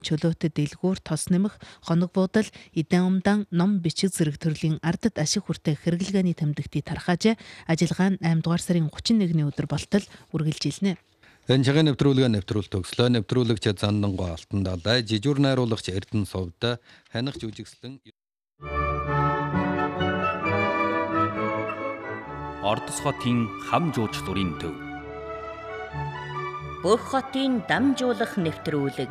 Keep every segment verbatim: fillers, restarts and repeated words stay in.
чөлөөтэй дэлгүүр, тос нэмэх, хоног буудал, эдэн умдан, ном бичиг зэрэг төрлийн ардад ашиг хүртэх хэрэглэгээний тэмдэгтийг тархааж ажиллагаа нь eight дугаар сарын thirty-first-ний өдөр болтол үргэлжилнэ. Энэ чигээр нэвтрүүлгээ нэвтрүүлэлт өгслөө. Нэвтрүүлэгч Зандангой Алтан Далай, жижүүр найруулагч Эрдэнэ Сувд, ханих жүжигчлэн Ордос хотын хам жуучлалын төв. Бүх хотын дамжуулах нэвтрүүлэг.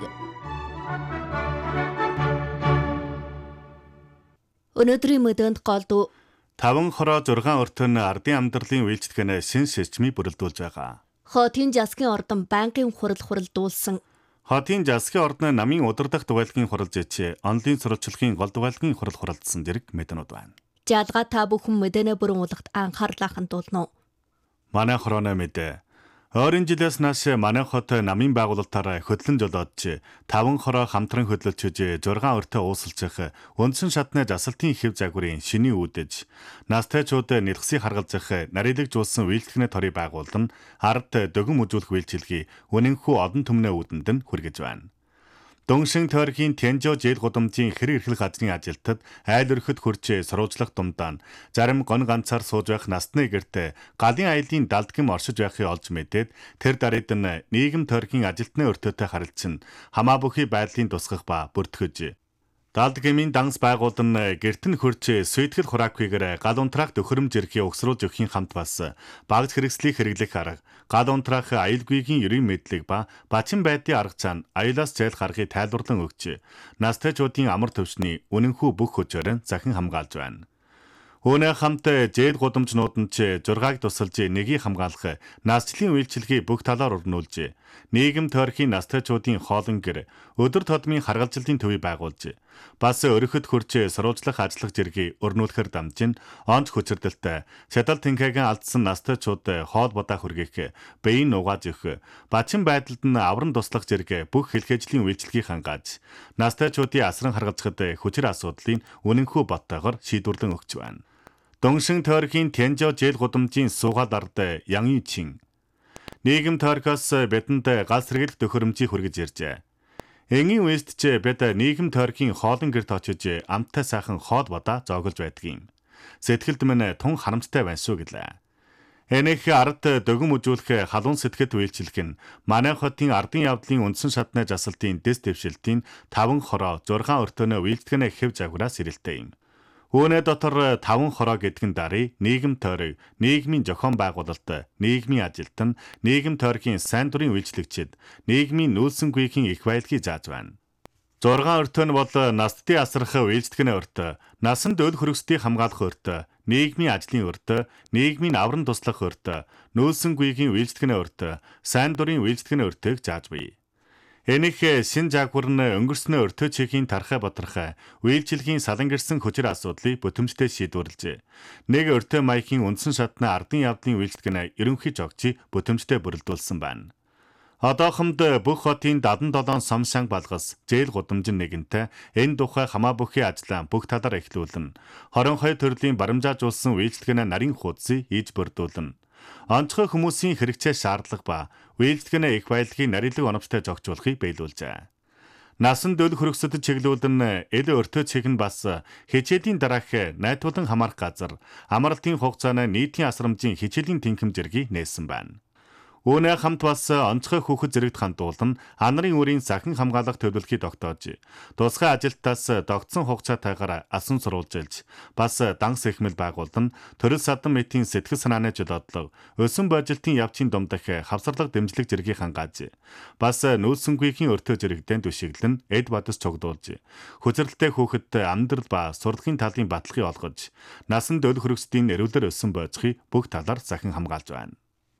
Өнөөдрийн мэдээнд голдуу таван хороо зургаан өртөн ардын амьдралын үйлчлэгээнэ шин ширчмийг бүрэлдүүлж байгаа. Хотын засгийн ордон банкын хурал хуралдуулсан. Хотын засгийн ордон намын удирдах дугайлгын хуралж ичээ онлын сурвалжлагын гол дугайлгын хурал хуралдсан зэрэг мэдэнүүд байна. Жаалга та бүхэн мэдэнэ бүрэн улгад анхаарлаа хандуулно. Манай хорооны мэдээ. Ойрын жилээс нааш манай хот намын байгуулалтаараа хөдлөн жолоодж таван хороо хамтран хөдлөлж үжээ зургаан өртөө уусалцах үндсэн шатны засалтын хэв загварын шиний үүдэж настайчууд нэлгсийг харгалзах нарийлагжуулсан үйлчлэгний торыг байгуулан ард дөгөн үзүүлэх үйлчилгээ үнэнхүү одон түмнээ үүдэнд нь хүргэж байна. Дөнгөшин тойргийн Тянжо жээл гудамжийн хэрэг эрхлэх газрын ажилтад айл өрхөд хурж сурвалжлах думдаан зарим гон ганцаар сууж байх насны гэртээ галын аялын далдгим оршиж байхыг олж мэдээд тэр даруйд нь нийгэм тойргийн ажилтны өртөөтэй харилцсан хамаа бүхий байдлын тусгах ба бүртгэж далдгимийн данс байгуулан гэрт нь хурж сүйтгэл хураакүйгээр гал унтраах төхөөрөмж эрхийг өгсруулж өгхийн хамт бас багц хэрэгслийг хэрэглэх арга гал унтраах аюулгүйгийн ерийн мэдлэг ба бачин байдлын арга цаана аюулаас зайлах аргыг тайлбарлан өгч настайчуудын амар төвчний үнэнхүү бүх хүчээр захин хамгаалж байна. Үүнээ хамт жээл гудамжнууд нь ч зургааг тусалж нэгийг хамгаалах насчлалын үйлчилгээ бүх талаар өрнүүлж нийгэм тойрхийн настайчуудын хоолон гэр өдөр тодмын харгалзалтын төвийг байгуулж бас өрөхөд хурж сурвалжлах ажиллах зэргийг өрнүүлэхээр дамжин онц хүчирдэлтэй шатал тэнхээгийн алдсан настайчууд хоол бодаа хүргэх бэйн угааж өгөх бачин байдалд нь авран туслах зэрэг бүх хэлхээжлийн үйлчилгээг хангааж настайчуудын асран харгалзахад хүчир асуудлыг үнэнхүү боттойгоор шийдвэрлэн өгч байна. Дөнгөшин тойргийн Тянжо жээл гудамжийн суугаад ард Яньючин нийгэм тойргоос бидэнд галс хэрэглэх төхөөрөмжийг хүргэж иржээ. Энгийн үест ч бид нийгэм тойргийн хоолн гэрт очиж амттай сайхан хоол бодаа зооглож байдгийн. Сэтгэлд минь тун харамстай байна шүү гэлээ. Энэх ард дөгөм үзүүлэх халуун сэтгэд үйлчлэх нь манай хотын ардын явдлын үндсэн шатны жасалтын дэс дэвшилтийн таван хороо зургаан өртөөнөө үйлчлэгнэ хэв загвараас ирэлтэй юм. Үүнээ дотор таван хороо гэдгэн дарыг нийгэм тойрог, нийгмийн зохион байгуулалт, нийгмийн ажилтан, нийгэм тойргийн сайн дурын үйлчлэгчид, нийгмийн нүүлсэнгүйхийн их баялагийг зааж байна. Зургаан өртөө нь бол настдын асрах үйлчлэгний өртөө, насанд өл хөрөсдгийг хамгаалах өртөө, нийгмийн ажлын өртөө, нийгмийн авран туслах өртөө, нүүлсэнгүйхийн үйлчлэгний өртөө, сайн дурын үйлчлэгний өртөөг зааж буй. Энэх шин жагвар нь өнгөрснөө өртөө чихийн тархай бодрохой үйлчилгийн салангирсан хүчир асуудлыг бүтэмжтэй шийдвэрлэжээ. Нэг өртөө маягийн үндсэн шатны ардын явдлын үйлчлэгнэ ерөнхий жогчийг бүтэмжтэй бүрэлдүүлсэн байна. Одоохонд бүх хотын seventy-seven сомшанг балгас зээл гудамжин нэгэнтэй энэ тухай хамаа бүхий ажлаа бүх талаар эхлүүлнэ. twenty-two төрлийн баримжаажуулсан үйлчлэгнэ нарийн хуудсыг ийж бүрдүүлнэ. Онцгой хүмүүсийн хэрэгцээ шаардлага ба үйлчлэгнэ их баялагийг нарийнлаг оновчтой зохицуулахыг биелүүлжээ. Насанд өл хөрөсөд чиглүүлэн эл өртөө чиг нь бас хичээлийн дараах найдварлан хамаарах газар амралтын хугацааны нийтийн асрамжийн хичээлийн тэнхим зэргийг нээсэн байна. Үүнээ хамт бас онцгой хүүхэд зэрэгт хандуулан анарын үрийн захин хамгаалах төлөвлөгөөийг тогтоож, тусгай ажилтнаас догдсон хугацаатайгаар асан сурвалжилж, бас данс эхмэл байгуулан төрөл садан мэтийн сэтгэл санааны жолоодлого, өсөн божилтын явцын думдах хавсарлага дэмжлэг зэргийг хангааж, бас нүүлсэнгүйхийн өртөө зэрэгдэн түшиглэн эд бадас цогдуулж, хүчрэлтэй хүүхэд амьдрал ба сурлагын талын баталгыг олгож, насанд өл хөрөсдийн эрүүлэр өсөн боожхыг бүх талаар захин хамгаалж байна.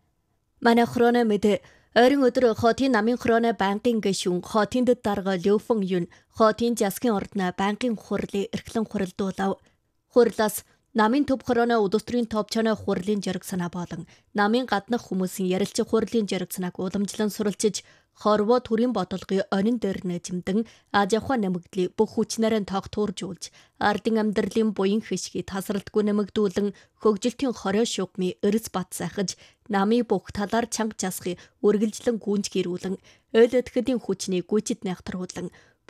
Манай хроно мэдээ ойрын өдөр хотын намын хроно банкын гишүүн хотын дэд дарга Лёфэн Юн хотын засгийн ордны банкын хурлыг эрхлэн хуралдуулав. Хурлаас намын төв хроно удирдрын товчооны хурлын зориг санаа болон намын гаднах хүмүүсийн ярилцах хурлын зориг санааг уламжлан суралцж хорвоо төрийн бодлогын онин дээр нэмтэн аж ахуй нэмэгдлийг бүх хүчнээрээ тогтворжуулж ардын амьдралын буян хишгийг тасралтгүй нэмэгдүүлэн хөгжилтийн хорой шугмын эрс бат сайхаж намын бүх талаар чанга часхыг үргэлжлэн гүнж гэрүүлэн ойл өдгөдийн хүчнийг гүйцэд нягтруулан